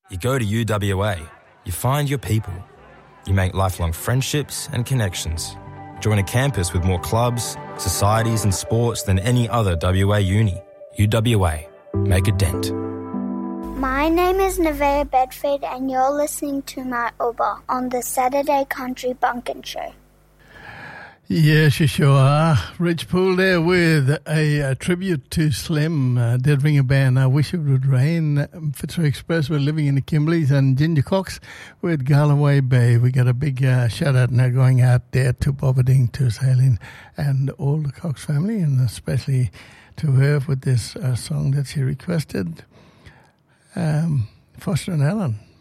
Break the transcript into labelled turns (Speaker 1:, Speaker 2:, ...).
Speaker 1: You go to UWA, you find your people. You make lifelong friendships and connections. Join a campus with more clubs, societies and sports than any other WA uni. UWA. Make a dent.
Speaker 2: My name is Nevaeh Bedford and you're listening to my Uber on the Saturday Country Bunkin Show.
Speaker 3: Yes, you sure are. Rich Poole there with a tribute to Slim. Did ring a band, I Wish It Would Rain. Fitzroy Express, We're Living in the Kimberleys, and Ginger Cox with Galloway Bay. We got a big shout out now going out there to Bobading, to Sailing, and all the Cox family, and especially to her with this song that she requested. Foster and Allen.